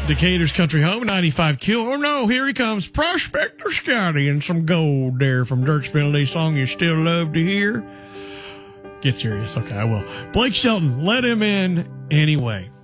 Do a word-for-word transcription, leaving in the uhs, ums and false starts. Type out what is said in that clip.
Decatur's Country Home, ninety-five Q. Oh, no, here he comes. Prospector Scotty and some gold there from Dirk Bentley's song you still love to hear. Get serious. Okay, I will. Blake Shelton, let him in anyway.